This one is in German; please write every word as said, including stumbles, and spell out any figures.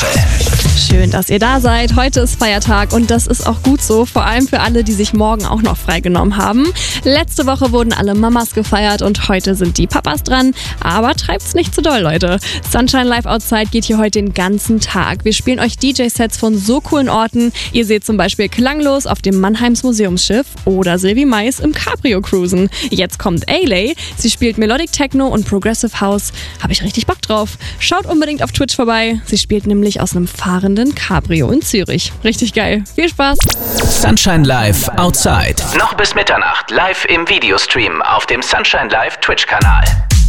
Special. Schön, dass ihr da seid. Heute ist Feiertag und das ist auch gut so, vor allem für alle, die sich morgen auch noch freigenommen haben. Letzte Woche wurden alle Mamas gefeiert und heute sind die Papas dran. Aber treibt's nicht zu doll, Leute. Sunshine Live Outside geht hier heute den ganzen Tag. Wir spielen euch D J-Sets von so coolen Orten. Ihr seht zum Beispiel Klanglos auf dem Mannheims Museumsschiff oder Silvi Mais im Cabrio cruisen. Jetzt kommt Ailey. Sie spielt Melodic Techno und Progressive House. Habe ich richtig Bock drauf. Schaut unbedingt auf Twitch vorbei. Sie spielt nämlich aus einem fahrenden Cabrio in Zürich. Richtig geil. Viel Spaß. Sunshine Live Outside. Noch bis Mitternacht live im Videostream auf dem Sunshine Live Twitch-Kanal.